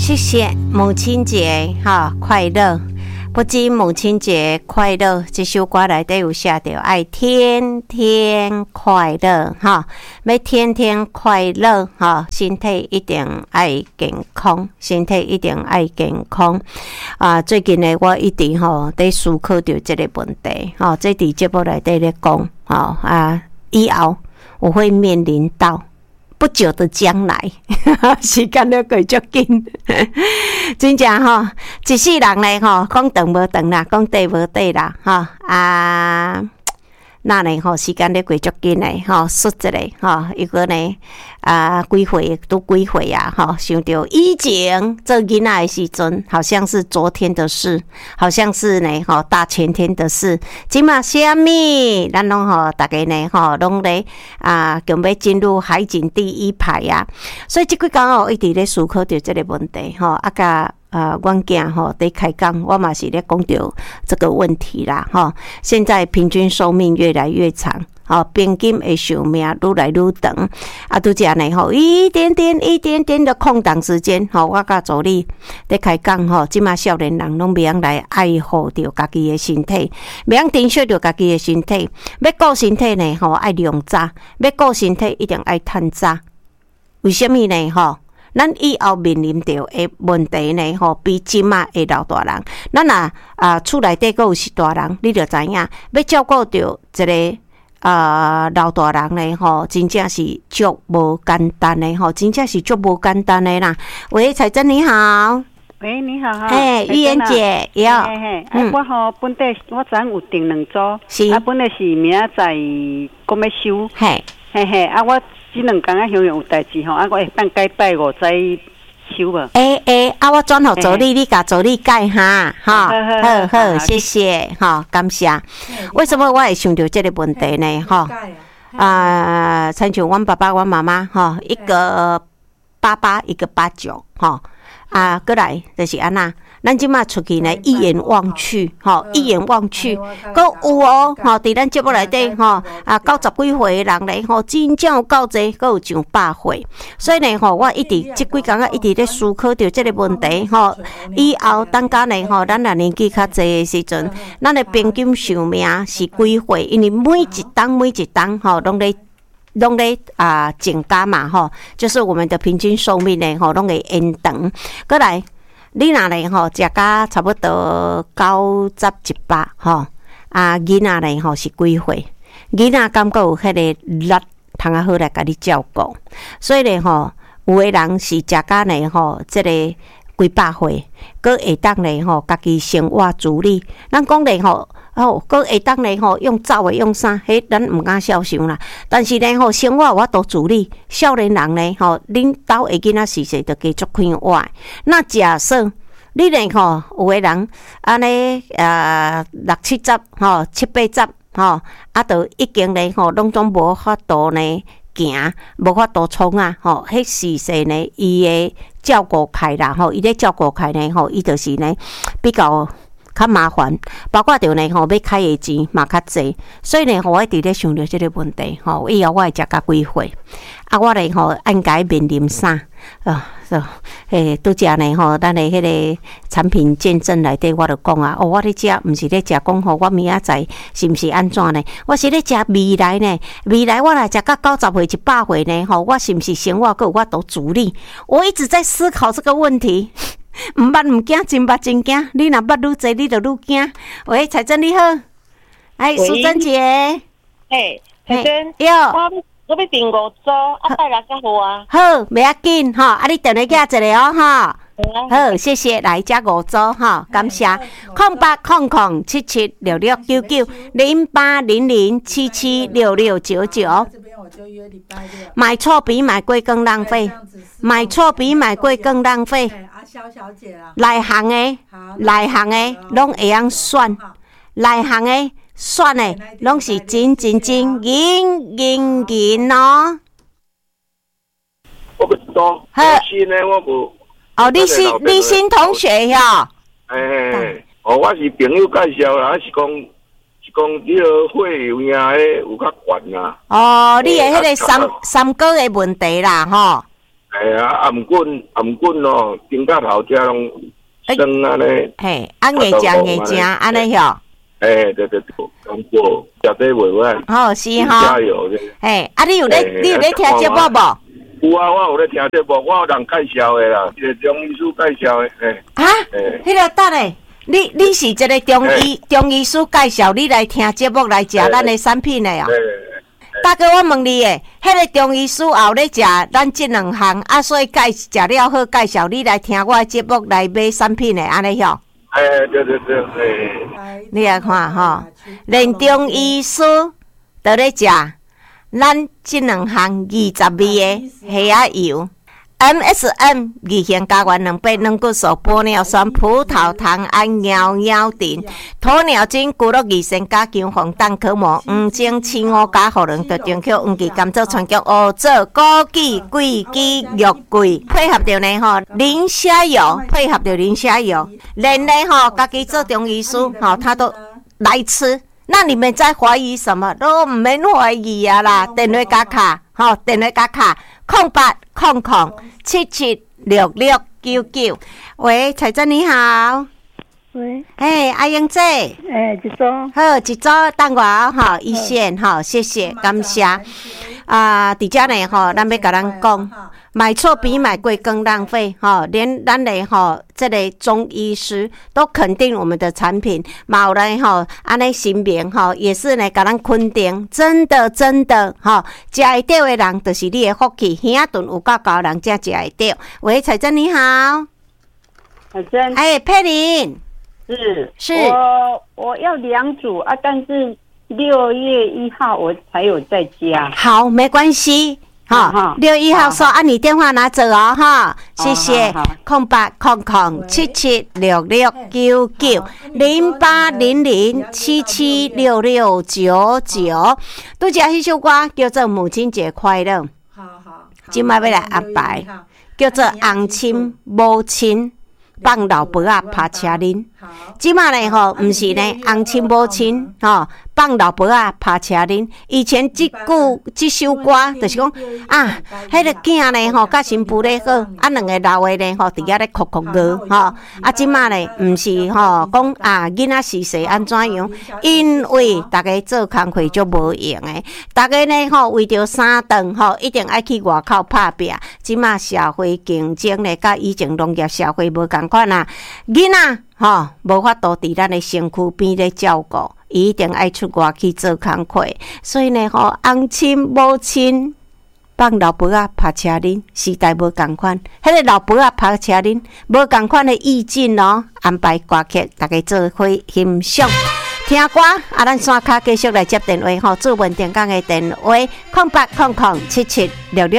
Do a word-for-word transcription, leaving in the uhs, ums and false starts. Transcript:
谢谢母亲节哈，快乐！不仅母亲节快乐，这首歌内底有写到爱天天快乐哈，要天天快乐哈，身体一定爱健康，身体一定爱健康啊！最近呢，我一直吼在思考着这个问题哈，这伫节目内底咧讲哈啊，以后我会面临到。不久的将来，时间都过足紧，真正吼，一世人咧吼，讲长无长啦，讲短无短啦，吼啊，那呢吼，时间咧过足紧咧，吼，说一个吼，一个呢啊，几岁都几岁啊，吼，想到以前做囡仔的时阵，好像是昨天的事，好像是呢吼大前天的事，即嘛虾米，咱拢吼大家呢吼拢咧啊，准备进入海景第一排啊，所以即几工吼一直咧思考着这个问题吼，啊甲。呃，阮囝吼在开讲，我嘛是咧讲到这个问题啦，吼。现在平均寿命越来越长，吼，平均的寿命愈来愈长，啊，拄则呢吼，一点点、一点点的空档时间，吼，我甲助理咧开讲吼，即马少年人拢袂晓来爱护着家己的身体，袂晓珍惜着家己的身体，要顾身体呢，吼，爱量早，要顾身体一定爱趁早。为什么呢？吼？咱以后面临到的问题呢，吼，比即马的老大人，咱啊啊厝内底阁有是大人，你着知影，要照顾着一个啊老大人呢，吼，真正是足无简单的吼，真正是足无简单的啦。喂，彩珍你好。 喂，你好哈。 哎，玉妍姐，有。 嘿嘿，嗯，我吼本地我昨有订两组，是啊，本来是明仔载讲要收，嘿，嘿嘿，啊我。这两天啊，乡有代志吼，啊，我会当改拜五再收无？ 诶诶，啊，我转互助理，你甲助理改哈，哈，好好，谢谢，哈，感谢。为什么我会想到这个问题呢？哈，啊，亲像阮爸爸、阮妈妈，哈，一个八八，一个八九，哈，啊，过来就是安那。咱即马出去呢，一眼望去，吼，一眼望去，阁有哦，吼，伫咱节目内底，吼，啊，九十几岁的人咧，吼，真正有够济，阁有上百岁，所以呢，吼，我一直即几工啊，一直咧思考着即个问题，吼，以后等甲呢，吼，咱若年纪较济的时阵，咱的平均寿命是几岁？因为每一档每一档，吼，拢咧。拢咧啊增加嘛吼，就是我们的平均寿命呢吼，拢会延长。过来，你若咧吼，食甲差不多九十一百吼，啊囡仔咧吼是几岁？囡仔感觉有迄个力，通啊好来甲你照顾。所以咧吼，有诶人是食甲咧吼，即个几百岁，佮会当咧吼，家己生活自理。咱讲咧吼。哦，佮会当咧吼用走诶用啥？迄咱毋敢想象啦。但是咧吼，生活我都自理。少年人咧吼，恁兜诶囡仔时势着加足快活。那假设你咧吼有诶人安尼呃六七十吼七八十吼，啊，着已经咧吼拢总无法度呢行，无法度冲啊吼。迄时势呢，伊诶照顾开啦吼，伊咧照顾开呢吼，伊着是呢比较。较麻烦，包括着呢吼，要开的钱嘛较济，所以呢，我一直咧想着即个问题吼，以后我会食到几岁？啊，我咧吼，应该面临啥？啊，诶，拄则呢吼，咱诶迄个产品见证内底，我著讲啊，哦，我咧食，毋是咧食讲吼，我明仔载是毋是安怎呢？我是咧食未来呢？未来我来食到九十岁、一百岁呢？吼，我是毋是生活够我都自理？我一直在思考这个问题。毋捌毋惊，真捌真惊。你若捌愈济，你就愈惊。喂，彩珍你好，哎，苏珍姐， 嘿，彩珍， 哟， 我我要订五组，啊，拜六才好啊。 好，袂要紧吼，啊，你电话寄一个哦，哈。好，谢谢，来加五组哈，感谢。空八空空七七六六九九零八零零七七六六九九。买错比买贵更浪费，买错比买贵更浪费。 肖小姐啦， 内行诶，内行诶，拢会晓选，内行诶，选诶，拢是真真真银银银哦。 我不知道，好，新诶，我无。 哦，你是你新同学哟？ 诶，哦，我是朋友介绍啦，是讲是讲你个血有影诶有较悬啦。 哦，你诶迄个三三高诶问题啦，吼。 哎呀，暗棍暗棍哦，顶甲头遮拢生安尼。 嘿，啊硬食硬食安尼哟。 哎，对对对，讲过，食得袂歹。 哦，是哈。 加油！ 嘿，啊，你有咧，你有咧听节目无？ 有啊，我有咧听节目，我有人介绍的啦，一个中医师介绍的。嘿。 啊？迄个等咧，你你是一个中医中医师介绍你来听节目来食咱的产品的哦。大哥，我问你诶，迄个中医师也有咧食咱即两项，啊，所以介食了好，介绍你来听我的节目来买产品的安尼吼。 哎，对对对，哎。 你来看吼，连中医师都咧食咱即两项二十味的虾仔油。M S M 二型加元两百软骨素玻尿酸葡萄糖胺尿尿锭鸵鸟精骨碌二升加强黄蛋壳膜黄精青乌加护人特定口黄芪甘蔗川菊乌枣枸杞桂枝肉桂配合着呢吼磷虾油配合着磷虾油连呢吼家己做中医师吼他都来吃。那你们在怀疑什么？都唔免怀疑啊啦！电话加卡，吼，电话加卡，空八空空七七六六九九。喂，彩珍你好。 喂。 哎，阿英姐。 哎，一组。 好，一组等我吼，一线吼，谢谢，感谢。啊，伫遮呢吼，咱要甲咱讲。买错比买贵更浪费，哈！连咱的哈这类中医师都肯定我们的产品，嘛有人哈安尼新名哈也是呢，甲咱肯定，真的真的哈，食会到的人就是你的福气，耳顿有够高人才食会到。喂，彩珍你好， 彩珍， 哎，佩玲， 是是， 我我要两组啊，但是六月一号我才有在家。 好，没关系。好，六一号说，按你电话拿走哦，哈，谢谢。空八空空七七六六九九零八零零七七六六九九，拄只迄首歌叫做《母亲节快乐》， 好好， 今摆要来安排，叫做《红亲母亲》。放老婆仔拍车恁，即马呢吼，毋是呢，红亲母亲吼，放老婆仔拍车恁。以前即句即首歌，就是讲啊，迄个囝呢吼，甲新妇咧好，啊两个老的呢吼，伫遐咧哭哭闹吼。啊，即马呢，毋是吼，讲啊囡仔是谁安怎样？因为大家做工课就无用诶，大家呢吼，为着三顿吼，一定爱去外口拍拼。即马社会竞争呢，甲以前农业社会无共。款啊，囡仔吼无法度伫咱的身躯边咧照顾，伊一定爱出外去做工课。所以呢，吼红亲母亲放老婆仔拍车恁，时代无共款。迄个老婆仔拍车恁，无共款的意境哦。安排歌曲，大家做伙欣赏。听歌啊，咱线卡继续来接电话吼，做文电讲的电话，空八空空七七六六。